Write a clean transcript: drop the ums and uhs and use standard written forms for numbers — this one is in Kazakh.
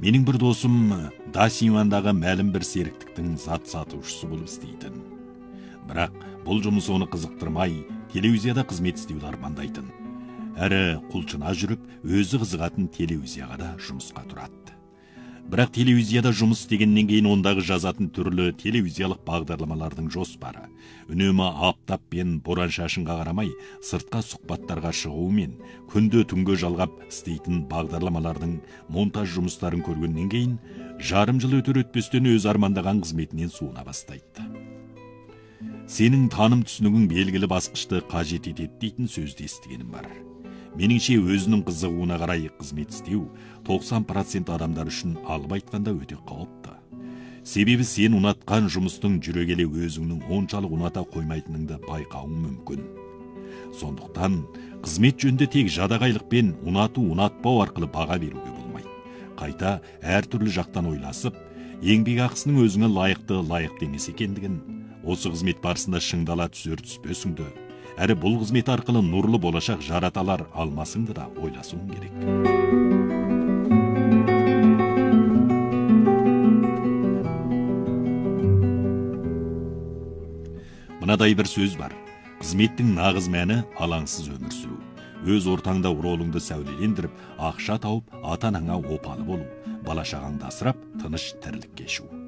Менің бір досым Дасимандағы мәлім бір серіктіктің зат сатушысы болып істейтін. Бірақ бұл жұмыс оны қызықтырмай, телевизияда қызмет істеуді армандайтын. Әрі құлшына жүріп, өзі қызығатын телевизияға да жұмысқа тұрады. Бірақ телевизияда жұмыс істегеннен кейін ондағы жазатын түрлі телевизиялық бағдарламалардың жоспары, үнемі аптап пен боран шашынға қарамай сыртқа сұхбаттарға шығуымен, күнде түнге жалғап істейтін бағдарламалардың монтаж жұмыстарын көргеннен кейін, жарым жыл өтер өтпестен өз армандаған қызметінен суына бастайды. Сенің таным түсінігің белгілі басқышты қажет етеді дейтін сөзді естігенім бар. Меніңше өзінің қызығуына қарай қызмет істеу 90% адамдар үшін алып айтқанда өте қауіпті. Себебі сен ұнатқан жұмыстың жүре келе өзіңнің оншалық ұната қоймайтыныңды байқауың мүмкін. Сондықтан қызмет жөнінде тек жадағайлықпен ұнату-ұнатпау арқылы баға беруге болмайды. Қайта әртүрлі жақтан ойласып, еңбек ақысының өзіңе лайықты емес екендігін, осы қызмет барысында шыңдала түсер түспесіңді, әрі бұл қызмет арқылы нұрлы болашақ жараталар алмасыңды да ойласуың керек. Мынадай бір сөз бар. Қызметтің нағыз мәні алаңсыз өмір сүру. Өз ортаңда ролыңды сәулелендіріп, ақша тауып, ата-анаңа опалы болу, бала-шағаңды асырап, тыныш тірлік кешу.